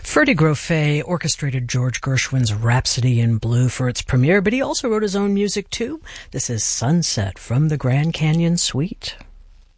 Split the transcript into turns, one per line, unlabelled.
Freddie Grofé orchestrated George Gershwin's Rhapsody in Blue for its premiere, but he also wrote his own music too. This is Sunset from the Grand Canyon Suite.